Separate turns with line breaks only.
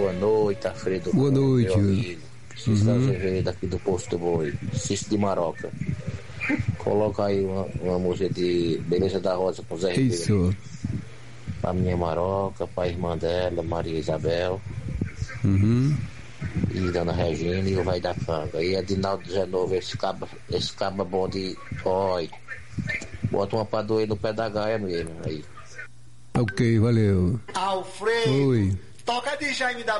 Boa noite, Alfredo.
Boa noite.
Meu amigo. Cícero Azevedo, aqui do Posto do Boi. Cícero de Maroca. Coloca aí uma música de Beleza da Rosa com Zé Ribeiro.
Isso.
Pra minha Maroca, pra irmã dela, Maria Isabel. E Dona Regina e o Vai da Canga. E Edinaldo Zé Novo, esse caba bom de. Oi. Bota uma pra doer no pé da gaia mesmo aí.
Ok, valeu.
Alfredo.
Oi.
Toca de Jaime da